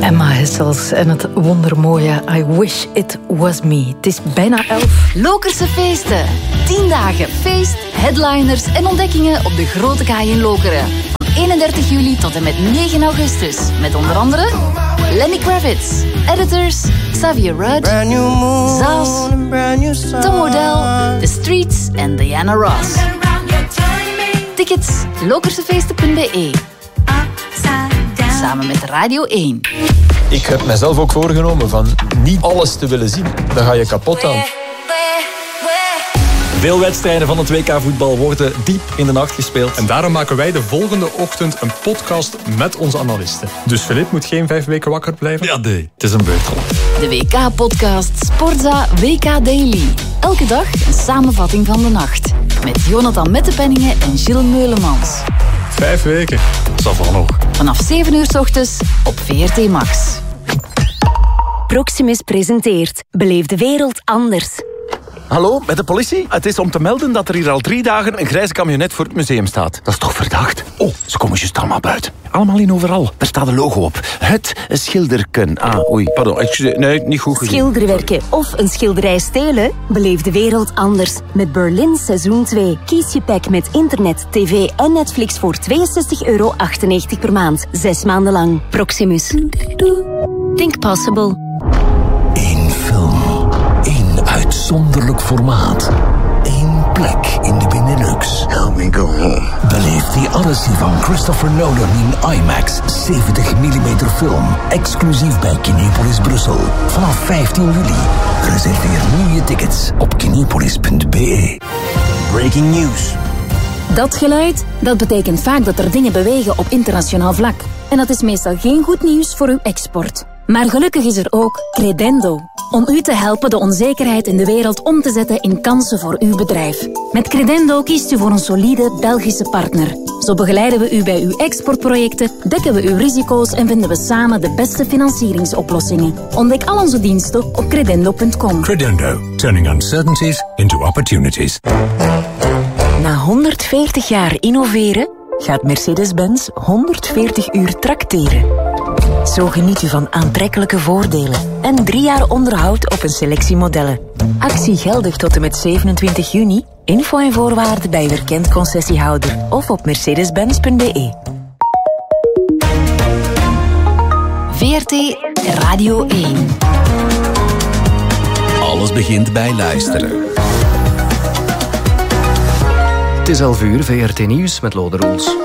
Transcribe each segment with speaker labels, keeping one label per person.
Speaker 1: Emma Hessels en het wondermooie I Wish It Was Me. Het is bijna 11.
Speaker 2: Lokerse feesten. 10 dagen feest, headliners en ontdekkingen op de Grote Kaai in Lokeren. Van 31 juli tot en met 9 augustus. Met onder andere Lenny Kravitz, Editors, Xavier Rudd, Zaas, Tom Odell, The Streets en Diana Ross. Tickets lokersefeesten.be. Samen met Radio 1.
Speaker 3: Ik heb mezelf ook voorgenomen van niet alles te willen zien. Dan ga je kapot aan.
Speaker 4: Veel wedstrijden van het WK-voetbal worden diep in de nacht gespeeld.
Speaker 5: En daarom maken wij de volgende ochtend een podcast met onze analisten. Dus Filip moet geen 5 weken wakker blijven?
Speaker 4: Ja, nee, het is een beurtrol.
Speaker 2: De WK-podcast Sportza WK Daily. Elke dag een samenvatting van de nacht. Met Jonathan Mettepenningen en Gilles Meulemans.
Speaker 5: 5 weken.
Speaker 4: Dat zal nog.
Speaker 2: Vanaf 7 uur 's ochtends op VRT Max.
Speaker 6: Proximus presenteert Beleef de wereld anders.
Speaker 7: Hallo, met de politie? Het is om te melden dat er hier al 3 dagen een grijze camionet voor het museum staat. Dat is toch verdacht? Oh, ze komen juist allemaal buiten. Allemaal in overal. Daar staat een logo op. Het schilderken. Oei, pardon. Excuseer. Nee, niet goed gezien.
Speaker 6: Schilderwerken of een schilderij stelen? Beleef de wereld anders. Met Berlin seizoen 2. Kies je pack met internet, tv en Netflix voor €62,98 per maand. 6 maanden lang. Proximus. Think possible.
Speaker 8: Eén film. Eén uitzonderlijk formaat. Eén plek in de Benelux.
Speaker 9: Help me go home.
Speaker 8: Beleef The Odyssey van Christopher Nolan in IMAX 70mm film. Exclusief bij Kinepolis Brussel. Vanaf 15 juli. Reserveer nu je tickets op kinepolis.be.
Speaker 9: Breaking news.
Speaker 6: Dat geluid, dat betekent vaak dat er dingen bewegen op internationaal vlak. En dat is meestal geen goed nieuws voor uw export. Maar gelukkig is er ook Credendo. Om u te helpen de onzekerheid in de wereld om te zetten in kansen voor uw bedrijf. Met Credendo kiest u voor een solide Belgische partner. Zo begeleiden we u bij uw exportprojecten, dekken we uw risico's en vinden we samen de beste financieringsoplossingen. Ontdek al onze diensten op credendo.com.
Speaker 8: Credendo. Turning uncertainties into opportunities.
Speaker 6: Na 140 jaar innoveren gaat Mercedes-Benz 140 uur trakteren. Zo geniet u van aantrekkelijke voordelen en 3 jaar onderhoud op een selectie modellen. Actie geldig tot en met 27 juni. Info en voorwaarden bij uw erkend concessiehouder of op mercedes-benz.be.
Speaker 2: VRT Radio 1.
Speaker 8: Alles begint bij luisteren.
Speaker 10: Het is 11 uur, VRT Nieuws met Lode Roels.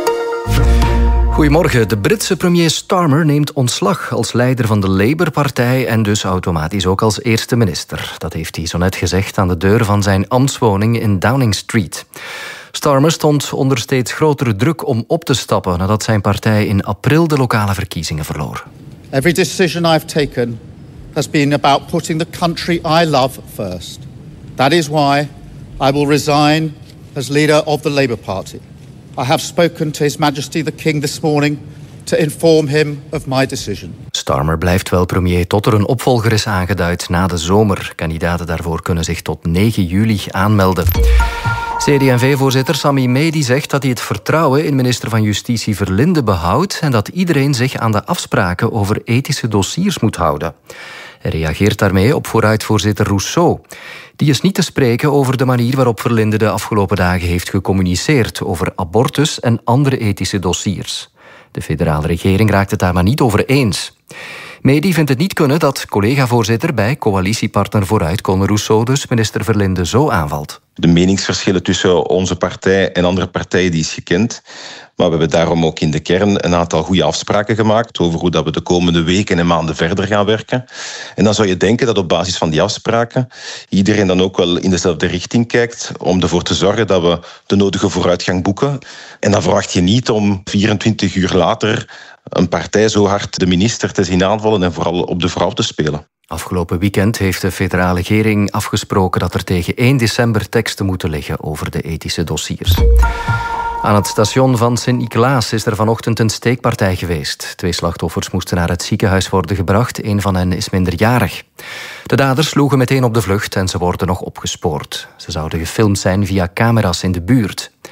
Speaker 10: Goedemorgen. De Britse premier Starmer neemt ontslag als leider van de Labour-partij en dus automatisch ook als eerste minister. Dat heeft hij zo net gezegd aan de deur van zijn ambtswoning in Downing Street. Starmer stond onder steeds grotere druk om op te stappen nadat zijn partij in april de lokale verkiezingen verloor.
Speaker 11: Every decision I've taken has been about putting the country I love first. That is why I will resign as leader of the Labour Party. I have spoken to His Majesty the King this morning to inform him of my decision.
Speaker 10: Starmer blijft wel premier tot er een opvolger is aangeduid na de zomer. Kandidaten daarvoor kunnen zich tot 9 juli aanmelden. CD&V-voorzitter Sami Medi zegt dat hij het vertrouwen in minister van Justitie Verlinde behoudt en dat iedereen zich aan de afspraken over ethische dossiers moet houden. Hij reageert daarmee op vooruitvoorzitter Rousseau. Die is niet te spreken over de manier waarop Verlinde de afgelopen dagen heeft gecommuniceerd over abortus en andere ethische dossiers. De federale regering raakt het daar maar niet over eens. Medi vindt het niet kunnen dat collega-voorzitter bij coalitiepartner Vooruit, Conor Rousseau, dus minister Verlinde zo aanvalt.
Speaker 12: De meningsverschillen tussen onze partij en andere partijen die is gekend. Maar we hebben daarom ook in de kern een aantal goede afspraken gemaakt over hoe dat we de komende weken en maanden verder gaan werken. En dan zou je denken dat op basis van die afspraken iedereen dan ook wel in dezelfde richting kijkt om ervoor te zorgen dat we de nodige vooruitgang boeken. En dan verwacht je niet om 24 uur later een partij zo hard de minister te zien aanvallen en vooral op de vrouw te spelen.
Speaker 10: Afgelopen weekend heeft de federale regering afgesproken dat er tegen 1 december teksten moeten liggen over de ethische dossiers. Aan het station van Sint-Niklaas is er vanochtend een steekpartij geweest. 2 slachtoffers moesten naar het ziekenhuis worden gebracht. 1 van hen is minderjarig. De daders sloegen meteen op de vlucht en ze worden nog opgespoord. Ze zouden gefilmd zijn via camera's in de buurt.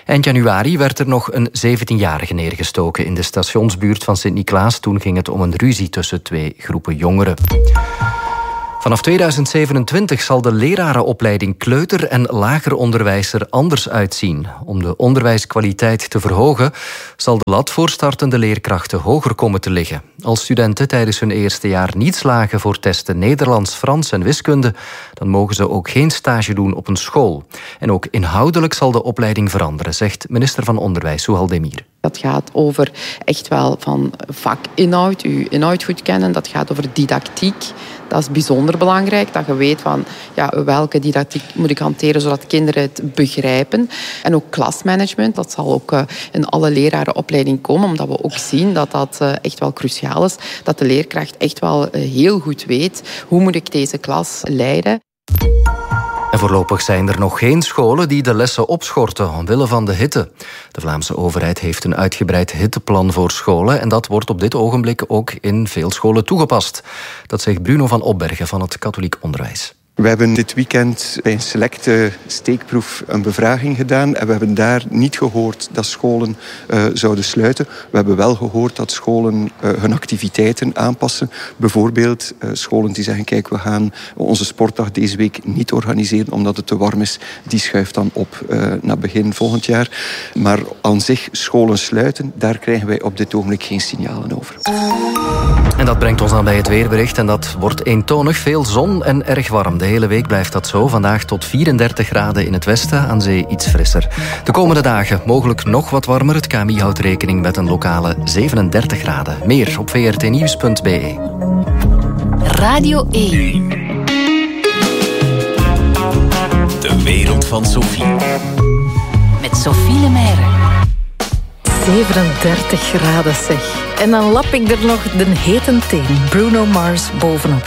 Speaker 10: Eind januari werd er nog een 17-jarige neergestoken in de stationsbuurt van Sint-Niklaas. Toen ging het om een ruzie tussen 2 groepen jongeren. Vanaf 2027 zal de lerarenopleiding kleuter- en lager onderwijs er anders uitzien. Om de onderwijskwaliteit te verhogen zal de lat voor startende leerkrachten hoger komen te liggen. Als studenten tijdens hun eerste jaar niet slagen voor testen Nederlands, Frans en wiskunde, dan mogen ze ook geen stage doen op een school. En ook inhoudelijk zal de opleiding veranderen, zegt minister van Onderwijs Souhal Demir.
Speaker 13: Dat gaat over echt wel van vakinhoud, uw inhoud goed kennen. Dat gaat over didactiek. Dat is bijzonder belangrijk, dat je weet van welke didactiek moet ik hanteren zodat kinderen het begrijpen. En ook klasmanagement, dat zal ook in alle lerarenopleiding komen, omdat we ook zien dat dat echt wel cruciaal is. Dat de leerkracht echt wel heel goed weet hoe moet ik deze klas leiden.
Speaker 10: En voorlopig zijn er nog geen scholen die de lessen opschorten omwille van de hitte. De Vlaamse overheid heeft een uitgebreid hitteplan voor scholen en dat wordt op dit ogenblik ook in veel scholen toegepast. Dat zegt Bruno van Opbergen van het Katholiek Onderwijs.
Speaker 14: We hebben dit weekend bij een selecte steekproef een bevraging gedaan en we hebben daar niet gehoord dat scholen zouden sluiten. We hebben wel gehoord dat scholen hun activiteiten aanpassen. Bijvoorbeeld scholen die zeggen, kijk, we gaan onze sportdag deze week niet organiseren omdat het te warm is. Die schuift dan op naar begin volgend jaar. Maar aan zich scholen sluiten, daar krijgen wij op dit ogenblik geen signalen over.
Speaker 10: En dat brengt ons dan bij het weerbericht en dat wordt eentonig, veel zon en erg warm. De hele week blijft dat zo. Vandaag tot 34 graden in het westen, aan zee iets frisser. De komende dagen mogelijk nog wat warmer. Het KMI houdt rekening met een lokale 37 graden. Meer op vrtnieuws.be.
Speaker 2: Radio 1.
Speaker 9: De wereld van Sophie.
Speaker 2: Met Sophie Lemaire.
Speaker 1: 37 graden zeg. En dan lap ik er nog de hete teen Bruno Mars bovenop.